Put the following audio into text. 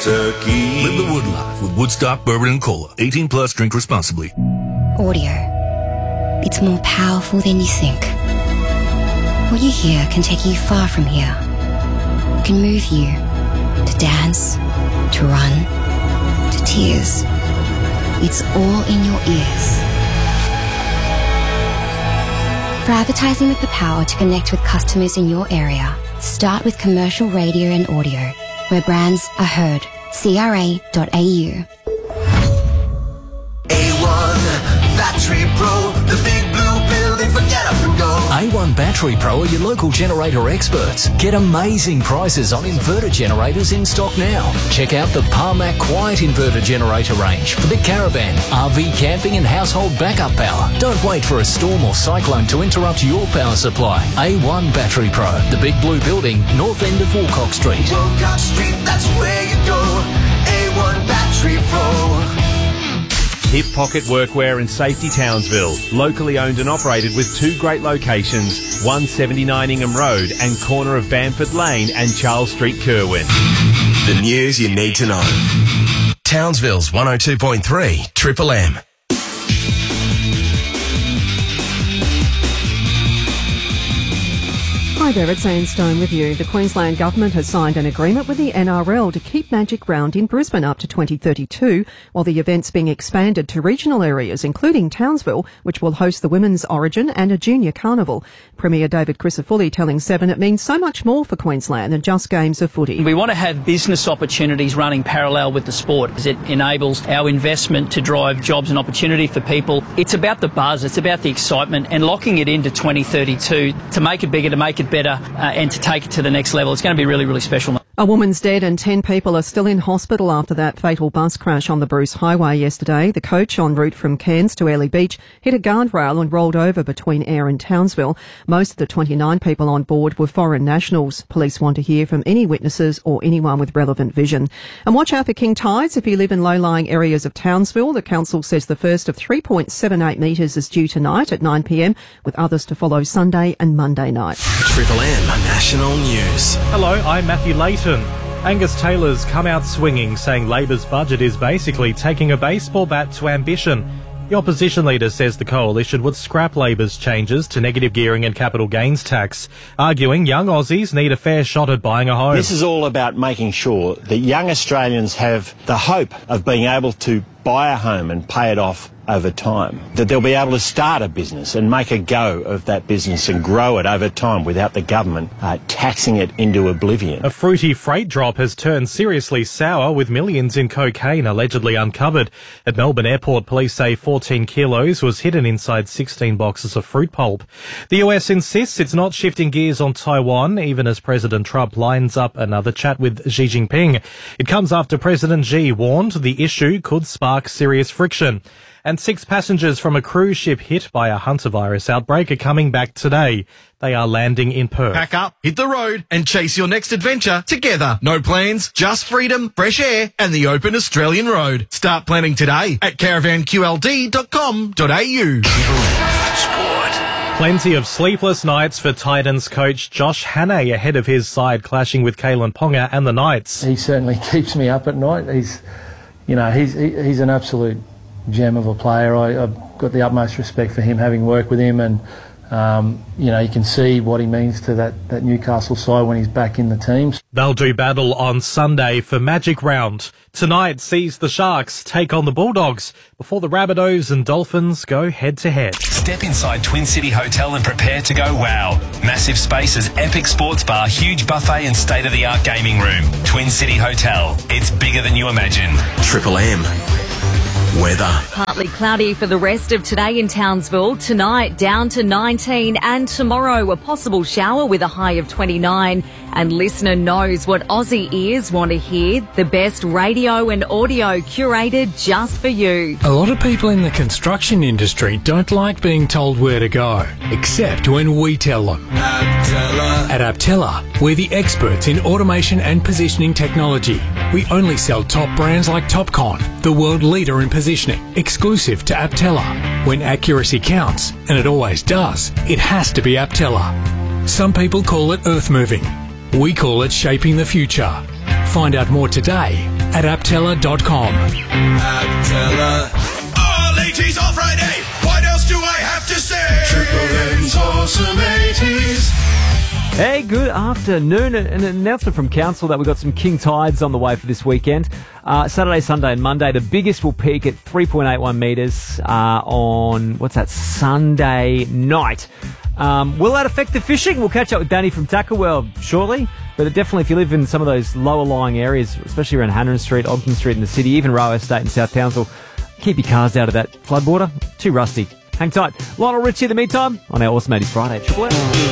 Turkey. Live the Wood Life with Woodstock Bourbon and Cola. 18 plus, drink responsibly. Audio. It's more powerful than you think. What you hear can take you far from here. It can move you to dance, to run, to tears. It's all in your ears. For advertising with the power to connect with customers in your area, start with commercial radio and audio, where brands are heard. CRA.au. A1 Battery Pro, the big blue building for get up and go. A1 Battery Pro are your local generator experts. Get amazing prices on inverter generators in stock now. Check out the Parmac Quiet Inverter Generator range for the caravan, RV camping and household backup power. Don't wait for a storm or cyclone to interrupt your power supply. A1 Battery Pro, the big blue building, north end of Wilcox Street. Wilcox Street, that's where you go. A1 Battery Pro. Hip Pocket Workwear and Safety Townsville, locally owned and operated with two great locations, 179 Ingham Road and corner of Bamford Lane and Charles Street, Kerwin. The news you need to know. Townsville's 102.3 Triple M. Hi there, it's Anne Stone with you. The Queensland Government has signed an agreement with the NRL to keep Magic Round in Brisbane up to 2032, while the event's being expanded to regional areas, including Townsville, which will host the Women's Origin and a Junior Carnival. Premier David Crisafulli telling Seven it means so much more for Queensland than just games of footy. We want to have business opportunities running parallel with the sport, as it enables our investment to drive jobs and opportunity for people. It's about the buzz, it's about the excitement, and locking it into 2032 to make it bigger, to make it better, and to take it to the next level. It's going to be really, really special. A woman's dead and 10 people are still in hospital after that fatal bus crash on the Bruce Highway yesterday. The coach en route from Cairns to Airlie Beach hit a guardrail and rolled over between Ayr and Townsville. Most of the 29 people on board were foreign nationals. Police want to hear from any witnesses or anyone with relevant vision. And watch out for king tides if you live in low-lying areas of Townsville. The council says the first of 3.78 metres is due tonight at 9 p.m, with others to follow Sunday and Monday night. Triple M National News. Hello, I'm Matthew Layton. Angus Taylor's come out swinging, saying Labor's budget is basically taking a baseball bat to ambition. The opposition leader says the coalition would scrap Labor's changes to negative gearing and capital gains tax, arguing young Aussies need a fair shot at buying a home. This is all about making sure that young Australians have the hope of being able to buy a home and pay it off over time, that they'll be able to start a business and make a go of that business and grow it over time without the government taxing it into oblivion. A fruity freight drop has turned seriously sour, with millions in cocaine allegedly uncovered. At Melbourne Airport, police say 14 kilos was hidden inside 16 boxes of fruit pulp. The US insists it's not shifting gears on Taiwan, even as President Trump lines up another chat with Xi Jinping. It comes after President Xi warned the issue could spark serious friction. And 6 passengers from a cruise ship hit by a hantavirus outbreak are coming back today. They are landing in Perth. Pack up, hit the road and chase your next adventure together. No plans, just freedom, fresh air and the open Australian road. Start planning today at caravanqld.com.au. Plenty of sleepless nights for Titans coach Josh Hannay ahead of his side clashing with Kalen Ponga and the Knights. He certainly keeps me up at night. He's an absolute gem of a player. I've got the utmost respect for him, having worked with him, and you can see what he means to that Newcastle side when he's back in the teams. They'll do battle on Sunday for Magic Round. Tonight sees the Sharks take on the Bulldogs before the Rabbitohs and Dolphins go head-to-head. Step inside Twin City Hotel and prepare to go wow. Massive spaces, epic sports bar, huge buffet and state-of-the-art gaming room. Twin City Hotel. It's bigger than you imagine. Triple M. Weather. Partly cloudy for the rest of today in Townsville. Tonight down to 19, and tomorrow a possible shower with a high of 29. And listener knows what Aussie ears want to hear. The best radio and audio curated just for you. A lot of people in the construction industry don't like being told where to go, except when we tell them. At Aptella, we're the experts in automation and positioning technology. We only sell top brands like Topcon, the world leader in positioning, exclusive to Aptella. When accuracy counts, and it always does, it has to be Aptella. Some people call it earth moving. We call it shaping the future. Find out more today at aptella.com. Aptella. Oh, ladies on Friday. What else do I have to say? Triple M's awesome 80s. Hey, good afternoon. An announcement from Council that we've got some king tides on the way for this weekend. Saturday, Sunday and Monday. The biggest will peak at 3.81 metres on, Sunday night. Will that affect the fishing? We'll catch up with Danny from Tackle World shortly. But definitely if you live in some of those lower lying areas, especially around Hannon Street, Ogden Street in the city, even Rowe Estate in South Townsville, keep your cars out of that floodwater. Too rusty. Hang tight. Lionel Richie in the meantime on our Awesome 80s Friday.